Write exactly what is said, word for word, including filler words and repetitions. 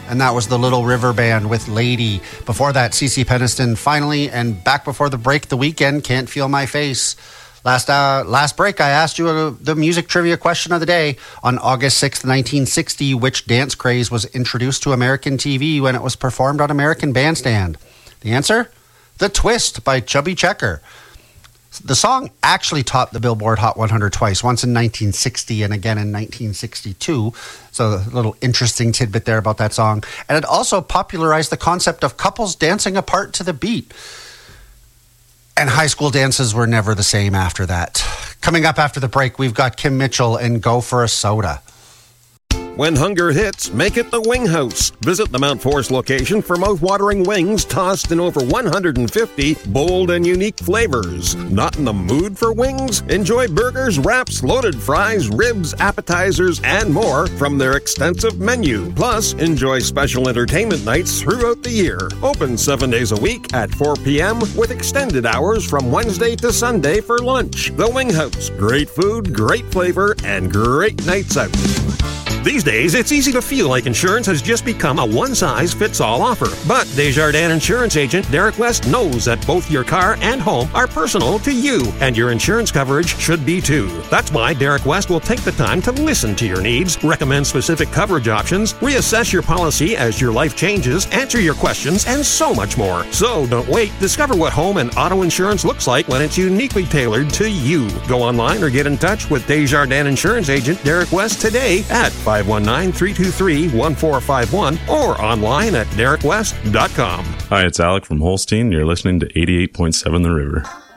And that was the Little River Band with Lady. Before that, C C Peniston, Finally, and back before the break, The Weeknd, Can't Feel My Face. Last uh, last break, I asked you uh, the music trivia question of the day. On August sixth, nineteen sixty, which dance craze was introduced to American T V when it was performed on American Bandstand? The answer? The Twist by Chubby Checker. The song actually topped the Billboard Hot one hundred twice, once in nineteen sixty and again in nineteen sixty-two. So a little interesting tidbit there about that song. And it also popularized the concept of couples dancing apart to the beat. And high school dances were never the same after that. Coming up after the break, we've got Kim Mitchell and Go for a Soda. When hunger hits, make it the Wing House. Visit the Mount Forest location for mouth-watering wings tossed in over one hundred fifty bold and unique flavors. Not in the mood for wings? Enjoy burgers, wraps, loaded fries, ribs, appetizers, and more from their extensive menu. Plus, enjoy special entertainment nights throughout the year. Open seven days a week at four p.m. with extended hours from Wednesday to Sunday for lunch. The Wing House. Great food, great flavor, and great nights out. These days, it's easy to feel like insurance has just become a one-size-fits-all offer. But Desjardins Insurance Agent Derek West knows that both your car and home are personal to you, and your insurance coverage should be too. That's why Derek West will take the time to listen to your needs, recommend specific coverage options, reassess your policy as your life changes, answer your questions, and so much more. So don't wait. Discover what home and auto insurance looks like when it's uniquely tailored to you. Go online or get in touch with Desjardins Insurance Agent Derek West today at five one nine, three two three, one four five one or online at derek west dot com. Hi, it's Alec from Holstein. You're listening to eighty-eight point seven The River.